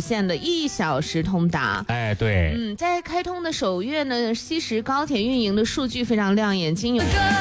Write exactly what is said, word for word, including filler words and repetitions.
线的一小时通达。 哎，对， 嗯，在开通的首月呢，西石高铁运营的数据非常亮眼，经由